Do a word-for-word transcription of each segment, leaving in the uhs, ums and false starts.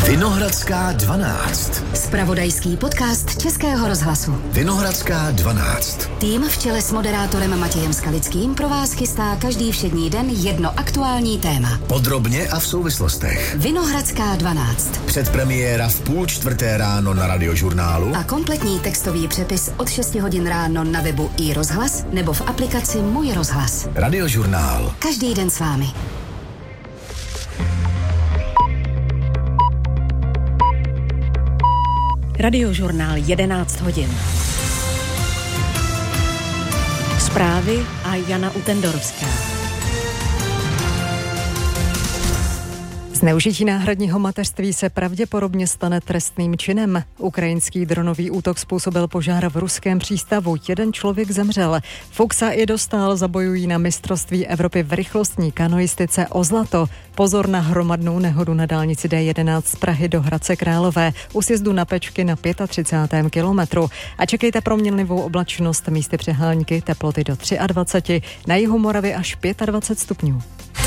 Vinohradská dvanáct. Zpravodajský podcast Českého rozhlasu. Vinohradská dvanáct. Tým v čele s moderátorem Matějem Skalickým pro vás chystá každý všední den jedno aktuální téma. Podrobně a v souvislostech. Vinohradská dvanáct. Předpremiéra v půl čtvrté ráno na Radiožurnálu. A kompletní textový přepis od šesti hodin ráno na webu i rozhlas nebo v aplikaci Můj rozhlas. Radiožurnál. Každý den s vámi. Radiožurnál jedenáct hodin. Zprávy a Jana Utendorovská. Zneužití náhradního mateřství se pravděpodobně stane trestným činem. Ukrajinský dronový útok způsobil požár v ruském přístavu. Jeden člověk zemřel. Fuxa i Dostál zabojují na mistrovství Evropy v rychlostní kanoistice o zlato. Pozor na hromadnou nehodu na dálnici D jedenáct z Prahy do Hradce Králové u sjezdu na Pečky na třicátém pátém kilometru. A čekejte proměnlivou oblačnost, místy přehánky, teploty do dvacet tři, na jihu Moravy až dvacet pět stupňů.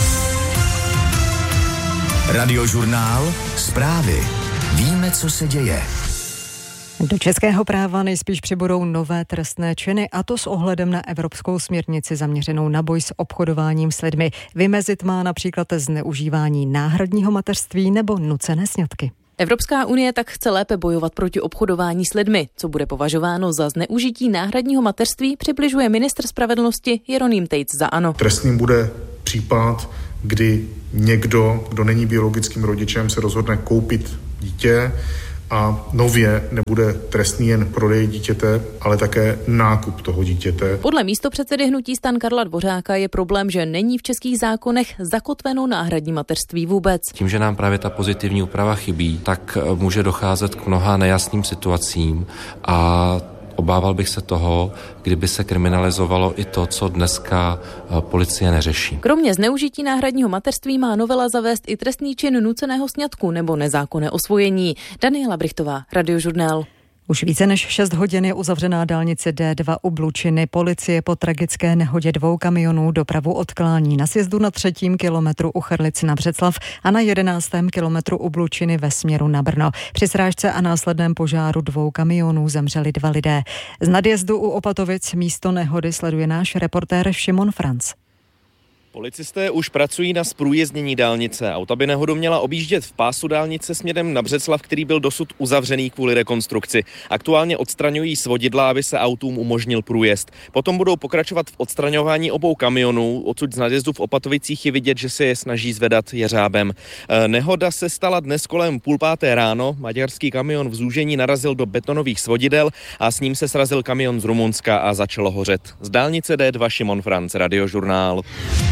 Radiožurnál. Zprávy. Víme, co se děje. Do českého práva nejspíš přibudou nové trestné činy, a to s ohledem na evropskou směrnici zaměřenou na boj s obchodováním s lidmi. Vymezit má například zneužívání náhradního mateřství nebo nucené sňatky. Evropská unie tak chce lépe bojovat proti obchodování s lidmi. Co bude považováno za zneužití náhradního mateřství, přibližuje ministr spravedlnosti Jeroným Tejc za ANO. Trestným bude případ, kdy někdo, kdo není biologickým rodičem, se rozhodne koupit dítě a nově nebude trestný jen prodej dítěte, ale také nákup toho dítěte. Podle místopředsedy hnutí STAN Karla Dvořáka je problém, že není v českých zákonech zakotveno náhradní mateřství vůbec. Tím, že nám právě ta pozitivní úprava chybí, tak může docházet k mnoha nejasným situacím a obával bych se toho, kdyby se kriminalizovalo i to, co dneska policie neřeší. Kromě zneužití náhradního mateřství má novela zavést i trestný čin nuceného sňatku nebo nezákonné osvojení. Daniela Brichtová, Radiožurnál. Už více než šest hodin je uzavřená dálnice D dva u Blučiny. Policie po tragické nehodě dvou kamionů dopravu odklání na sjezdu na třetím kilometru u Chrlic na Břeclav a na jedenáctém kilometru u Blučiny ve směru na Brno. Při srážce a následném požáru dvou kamionů zemřeli dva lidé. Z nadjezdu u Opatovic místo nehody sleduje náš reportér Šimon Franc. Policisté už pracují na zprůjezdnění dálnice. Auta by nehodu měla objíždět v pásu dálnice směrem na Břeclav, který byl dosud uzavřený kvůli rekonstrukci. Aktuálně odstraňují svodidla, aby se autům umožnil průjezd. Potom budou pokračovat v odstraňování obou kamionů. Odsud z nadjezdu v Opatovicích je vidět, že se je snaží zvedat jeřábem. Nehoda se stala dnes kolem půl páté ráno. Maďarský kamion v zúžení narazil do betonových svodidel a s ním se srazil kamion z Rumunska a začalo hořet. Z dálnice D dva Šimon Franc, Radiožurnál.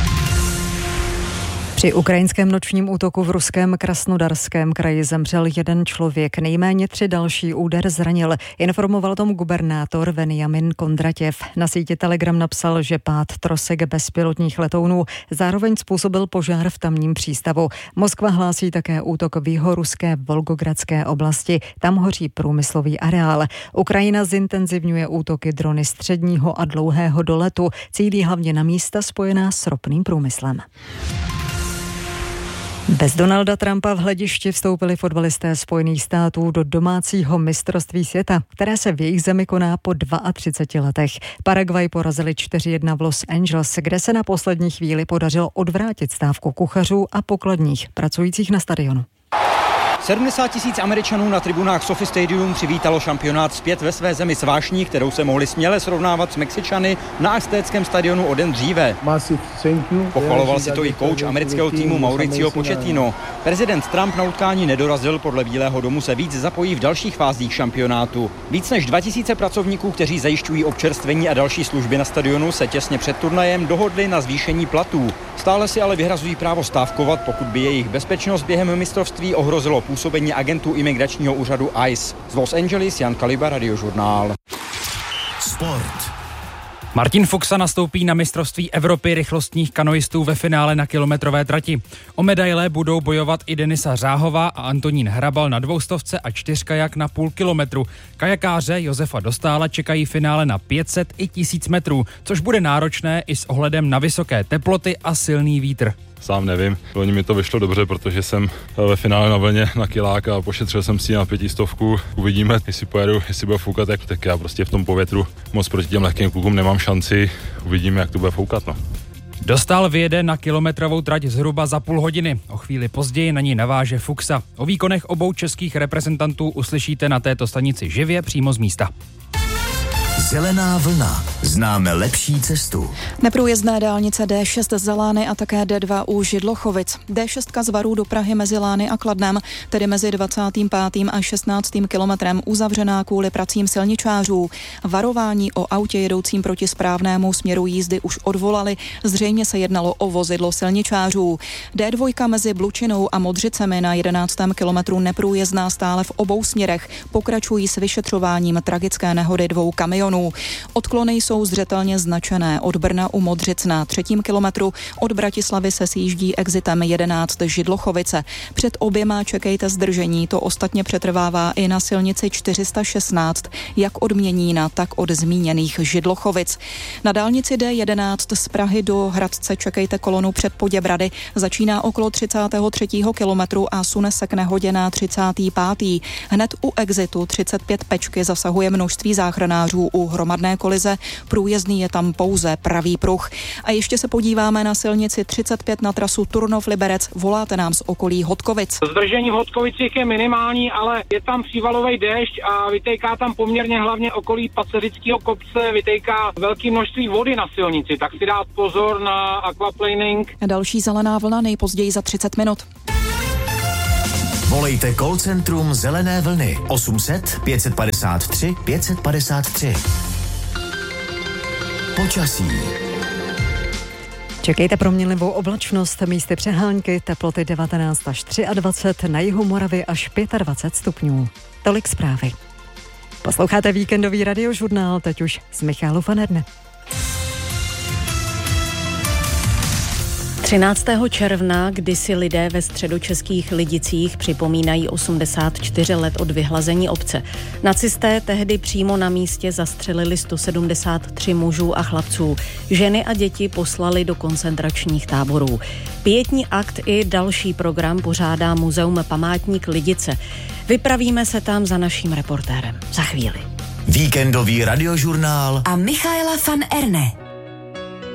Při ukrajinském nočním útoku v ruském Krasnodarském kraji zemřel jeden člověk, nejméně tři další úder zranil. Informoval tomu gubernátor Veniamin Kondratěv. Na síti Telegram napsal, že pád trosek bezpilotních letounů zároveň způsobil požár v tamním přístavu. Moskva hlásí také útok v jihoruské Volgogradské oblasti. Tam hoří průmyslový areál. Ukrajina zintenzivňuje útoky drony středního a dlouhého doletu. Cílí hlavně na místa spojená s ropným průmyslem. Bez Donalda Trumpa v hledišti vstoupili fotbalisté Spojených států do domácího mistrovství světa, které se v jejich zemi koná po třiceti dvou letech. Paraguay porazili čtyři jedna v Los Angeles, kde se na poslední chvíli podařilo odvrátit stávku kuchařů a pokladních pracujících na stadionu. sedmdesát tisíc Američanů na tribunách SoFi Stadium přivítalo šampionát zpět ve své zemi s vášní, kterou se mohli směle srovnávat s Mexičany na aztéckém stadionu o den dříve. Pochvaloval si to i kouč amerického týmu Mauricio Pochettino. Prezident Trump na utkání nedorazil, podle Bílého domu se víc zapojí v dalších fázích šampionátu. Víc než dva tisíce pracovníků, kteří zajišťují občerstvení a další služby na stadionu, se těsně před turnajem dohodli na zvýšení platů. Stále si ale vyhrazují právo stávkovat, pokud by jejich bezpečnost během mistrovství ohrozilo působení agentů imigračního úřadu I C E. Z Los Angeles Jan Kaliba, Radiožurnál. Sport. Martin Fuxa nastoupí na mistrovství Evropy rychlostních kanoistů ve finále na kilometrové trati. O medaile budou bojovat i Denisa Řáhová a Antonín Hrabal na dvoustovce a čtyřkajak na půl kilometru. Kajakáře Josefa Dostála čekají finále na pět set i tisíc metrů, což bude náročné i s ohledem na vysoké teploty a silný vítr. sám nevím. Loni mi to vyšlo dobře, protože jsem ve finále na vlně na kilák a pošetřil jsem si na pětistovku. Uvidíme, jestli pojedu, jestli bude foukat, tak, tak já prostě v tom povětru moc proti těm lehkým klukům nemám šanci. Uvidíme, jak to bude foukat, no. Dostál vyjede na kilometrovou trať zhruba za půl hodiny. O chvíli později na ní naváže Fuchsa. O výkonech obou českých reprezentantů uslyšíte na této stanici živě přímo z místa. Zelená vlna. Známe lepší cestu. Neprůjezdné dálnice D šest z Lány a také D dva u Židlochovic. D šest z Varů do Prahy mezi Lány a Kladnem, tedy mezi dvacátým pátým a šestnáctým kilometrem, uzavřená kvůli pracím silničářů. Varování o autě jedoucím proti správnému směru jízdy už odvolali, zřejmě se jednalo o vozidlo silničářů. D dva mezi Blučinou a Modřicemi na jedenáctém kilometru neprůjezdná stále v obou směrech, pokračují s vyšetřováním tragické nehody dvou kamionů. Odklony jsou zřetelně značené. Od Brna u Modřic na třetím kilometru, od Bratislavy se sjíždí exitem jedenáct Židlochovice. Před oběma čekejte zdržení, to ostatně přetrvává i na silnici čtyři sta šestnáct, jak od Měnína, tak od zmíněných Židlochovic. Na dálnici D jedenáct z Prahy do Hradce čekejte kolonu před Poděbrady. Začíná okolo třicátého třetího kilometru a sune se k nehodě na třicátý pátý Hned u exitu třicet pět Pečky zasahuje množství záchranářů u hromadné kolize, průjezdný je tam pouze pravý pruh. A ještě se podíváme na silnici třicet pět na trasu Turnov-Liberec, voláte nám z okolí Hodkovic. Zdržení v Hodkovicích je minimální, ale je tam přívalový déšť a vytéká tam poměrně hlavně okolí Paceřického kopce, vytéká velké množství vody na silnici, tak si dát pozor na aquaplaning. Další zelená vlna nejpozději za třicet minut. Volejte call centrum Zelené vlny osm set pět padesát tři pět padesát tři. Počasí. Čekejte proměnlivou oblačnost, místy přehánky, teploty devatenáct až dvacet tři, na jihu Moravy až dvacet pět stupňů. Tolik zprávy. Posloucháte víkendový radiožurnál, teď už s Michalou van Erne. třináctého června, kdy si lidé ve středočeských Lidicích připomínají osmdesát čtyři let od vyhlazení obce. Nacisté tehdy přímo na místě zastřelili sto sedmdesát tři mužů a chlapců. Ženy a děti poslali do koncentračních táborů. Pietní akt i další program pořádá Muzeum Památník Lidice. Vypravíme se tam za naším reportérem. Za chvíli. Víkendový radiožurnál a Michaela van Erne.